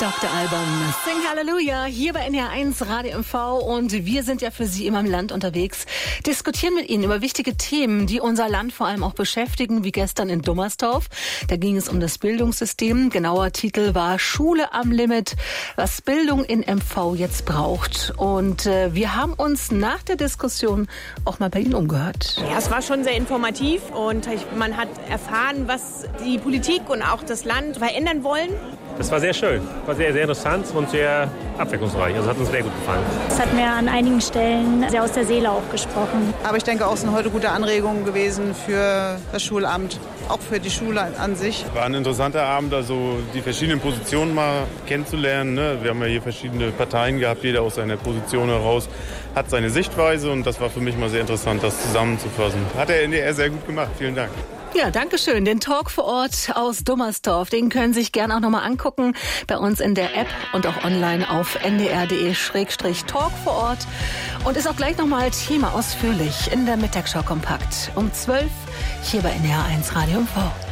Dr. Alban, Sing Hallelujah, hier bei NDR1 Radio MV, und wir sind ja für Sie immer im Land unterwegs, diskutieren mit Ihnen über wichtige Themen, die unser Land vor allem auch beschäftigen, wie gestern in Dummersdorf. Da ging es um das Bildungssystem. Genauer Titel war Schule am Limit, was Bildung in MV jetzt braucht. Und wir haben uns nach der Diskussion auch mal bei Ihnen umgehört. Ja, es war schon sehr informativ und man hat erfahren, was die Politik und auch das Land verändern wollen. Das war sehr schön, war sehr, sehr interessant und sehr abwechslungsreich. Also hat uns sehr gut gefallen. Es hat mir an einigen Stellen sehr aus der Seele auch gesprochen. Aber ich denke auch, es sind heute gute Anregungen gewesen für das Schulamt, auch für die Schule an sich. War ein interessanter Abend, also die verschiedenen Positionen mal kennenzulernen. Ne? Wir haben ja hier verschiedene Parteien gehabt, jeder aus seiner Position heraus hat seine Sichtweise, und das war für mich mal sehr interessant, das zusammenzufassen. Hat der NDR sehr gut gemacht. Vielen Dank. Ja, danke schön. Den Talk vor Ort aus Dummersdorf, den können Sie sich gerne auch nochmal angucken bei uns in der App und auch online auf ndr.de/talk vor Ort. Und ist auch gleich nochmal Thema ausführlich in der Mittagsschau kompakt um 12 hier bei NDR1 Radio MV.